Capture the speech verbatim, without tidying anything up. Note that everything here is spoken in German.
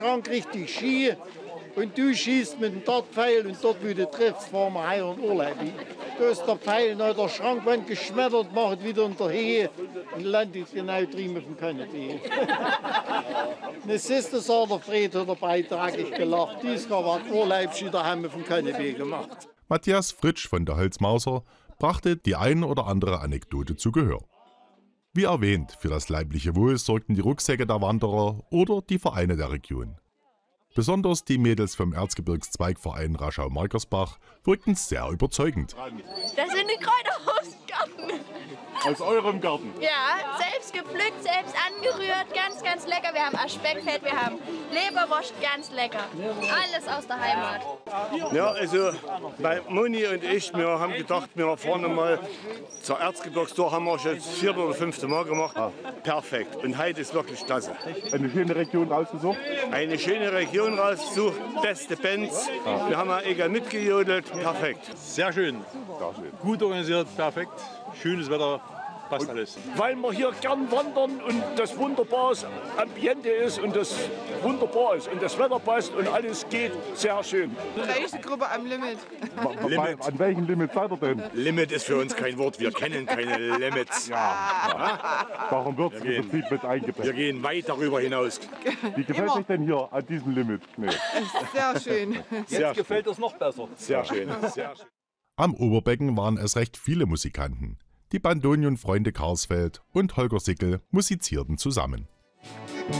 Schrank richtig Ski und du schießt mit dem Dartpfeil und dort, wo du triffst, fahren wir heim in Urlaub. Da ist der Pfeil nach der Schrankwand geschmettert, macht wieder in der Höhe und landet genau drüben auf dem Kanapee. Eine Sister sah der Fred, hat dabei dreckig gelacht. Diesmal war der Urlaubsschüler haben auf dem Kanapee gemacht. Matthias Fritsch von der Holzmauser brachte die ein oder andere Anekdote zu Gehör. Wie erwähnt, für das leibliche Wohl sorgten die Rucksäcke der Wanderer oder die Vereine der Region. Besonders die Mädels vom Erzgebirgszweigverein Raschau-Markersbach wirkten sehr überzeugend. Das sind die Kräuter aus dem Garten. Aus eurem Garten? Ja, selbst gepflückt, selbst angerührt, ganz, ganz lecker. Wir haben Aschbeckfeld, wir haben Leberwurst, ganz lecker. Alles aus der Heimat. Ja, also bei Moni und ich, wir haben gedacht, wir fahren mal zur Erzgebirgstour, haben wir schon das vierte oder fünfte Mal gemacht. Perfekt. Und heute ist wirklich klasse. Eine schöne Region rausgesucht? Eine schöne Region rausgesucht, beste Bands. Wir haben ja egal mitgejodelt, perfekt. Sehr schön. Sehr schön. Gut organisiert, perfekt. Schönes Wetter, passt alles. Weil wir hier gern wandern und das wunderbares Ambiente ist und das wunderbar ist und das Wetter passt und alles geht sehr schön. Reichste Gruppe am Limit. Limit. An welchem Limit seid ihr denn? Limit ist für uns kein Wort, wir kennen keine Limits. Ja. Darum wird es Wir im Prinzip mit eingebettet. Wir gehen weit darüber hinaus. Wie gefällt euch denn hier an diesem Limit? Nee. Sehr schön. Jetzt Sehr gefällt es noch besser. Sehr schön. Sehr schön. Am Oberbecken waren es recht viele Musikanten. Die Bandonion-Freunde Karsfeld und Holger Sickel musizierten zusammen.